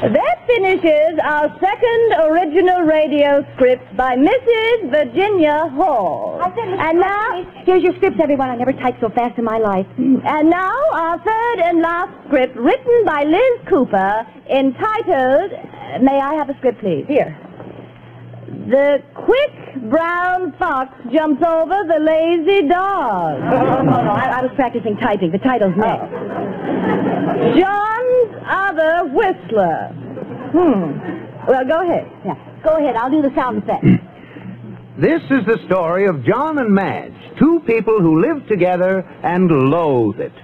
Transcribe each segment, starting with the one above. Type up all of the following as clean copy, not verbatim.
That finishes our second original radio script by Mrs. Virginia Hall. And now, here's your scripts, everyone. I never typed so fast in my life. And now our third and last script written by Liz Cooper entitled, may I have a script, please? Here. The Quick Brown Fox Jumps Over the Lazy Dog. No, I was practicing typing. The title's next. John's Other Whistler. Well, go ahead. Yeah, go ahead. I'll do the sound effects. This is the story of John and Madge, two people who live together and loathe it.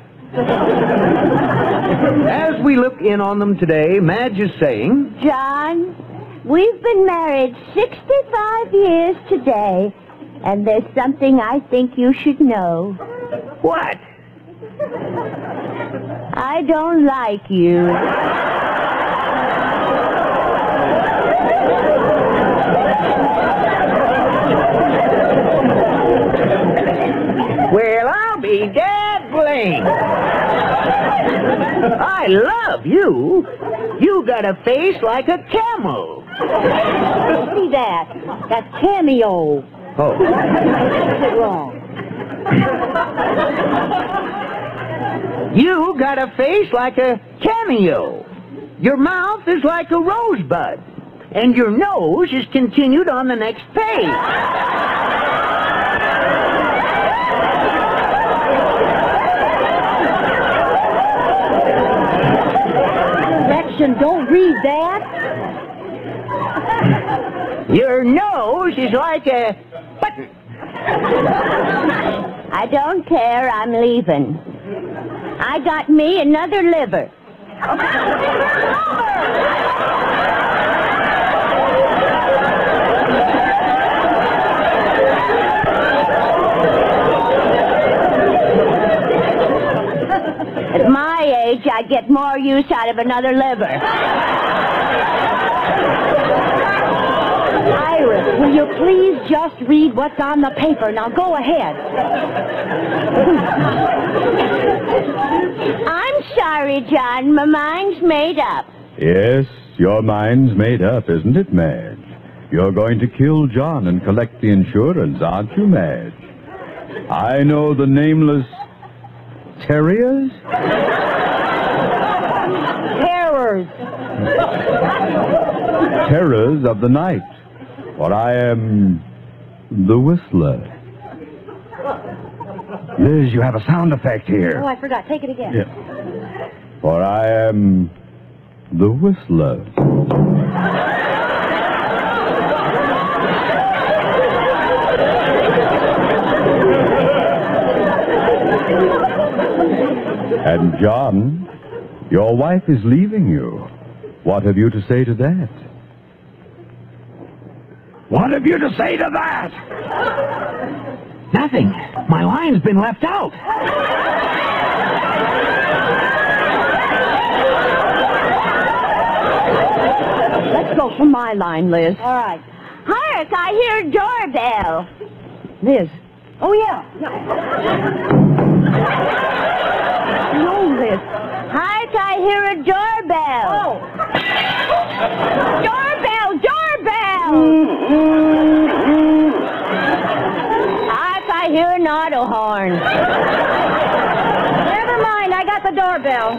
As we look in on them today, Madge is saying, John, we've been married 65 years today, and there's something I think you should know. what? I don't like you. Well, I'll be dead blamed. I love you. You got a face like a camel. See that? That's cameo. Oh. That's it wrong. You got a face like a cameo. Your mouth is like a rosebud. And your nose is continued on the next page. Correction, don't read that. Your nose is like a button. I don't care. I'm leaving. I got me another liver. At my age, I get more use out of another liver. Iris, will you please just read what's on the paper? Now go ahead. I'm sorry, John. My mind's made up. Yes, your mind's made up, isn't it, Madge? You're going to kill John and collect the insurance, aren't you, Madge? I know the nameless terriers? Terrors. Terrors of the night. For I am the Whistler. Liz, you have a sound effect here. Oh, I forgot. Take it again. Yeah. For I am the Whistler. And John, your wife is leaving you. What have you to say to that? What have you to say to that? Nothing. My line's been left out. Let's go for my line, Liz. All right. Hark, I hear a doorbell. Liz. Oh, yeah. No, Liz. Hark, I hear a doorbell. Oh. Doorbell, doorbell. Hark, I hear an auto horn. Never mind. I got the doorbell.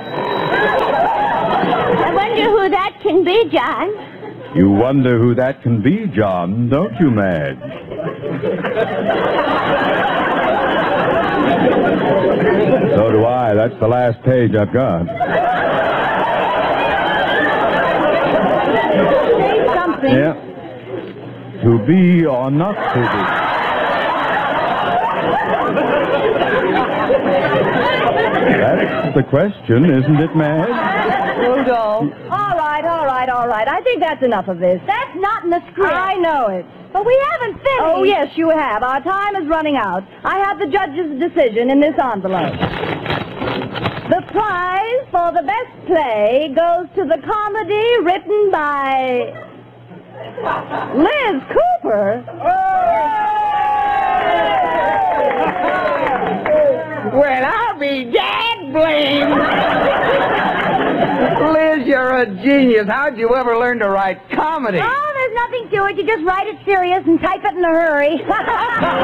I wonder who that can be, John. You wonder who that can be, John, don't you, Madge? So do I. That's the last page I've got. Say something. Yeah. To be or not to be. That's the question, isn't it, Madge? Rudolph. All right. I think that's enough of this. That's not in the script. I know it. But we haven't finished. Oh, yes, you have. Our time is running out. I have the judge's decision in this envelope. The prize for the best play goes to the comedy written by Liz Cooper. Well, I'll be dead blamed. Liz, You're a genius. How'd you ever learn to write comedy? Oh, there's nothing to it. You just write it serious and type it in a hurry.